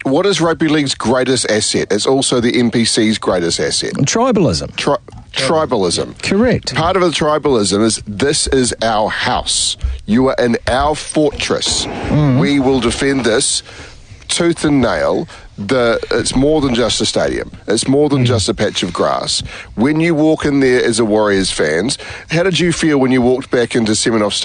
what is rugby league's greatest asset? It's also the NPC's greatest asset. Tribalism. Tribalism. Correct. Part of the tribalism is this is our house. You are in our fortress. We will defend this tooth and nail. It's more than just a stadium. It's more than just a patch of grass. When you walk in there as a Warriors fans, how did you feel when you walked back into Semenov Stadium